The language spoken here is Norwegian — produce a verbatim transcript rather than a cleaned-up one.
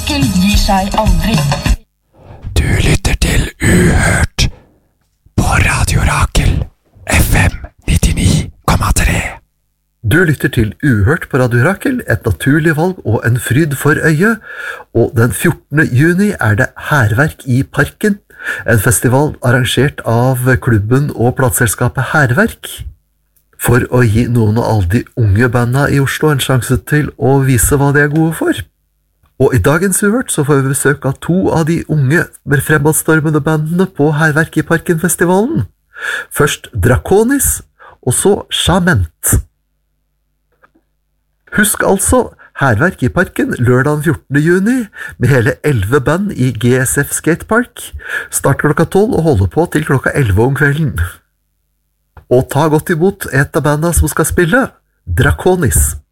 Rakel gir seg aldri. Du lytter til Uhørt på Radio Rakel, F M nittini komma tre. Du lytter til Uhørt på Radio Rakel, et naturlig valg og en fryd for øyet, og den fjortende juni er det Hærverk i Parken, en festival arrangert av klubben og plateselskapet Hærverk, for å gi noen av alle de unge bandene i Oslo en sjanse til å vise hva de er gode for. Og i dagens Uhørt så får vi besøk av to av de unge, fremadstormende bandene på Hærverk i Parken-festivalen. Først Draconis, og så Chament. Husk altså Hærverk i Parken lørdag fjortende juni med hele elleve band i G S F Skatepark. Start klokka tolv og holder på til klokka elleve om kvelden. Og ta godt imot et av bandene som skal spille, Draconis.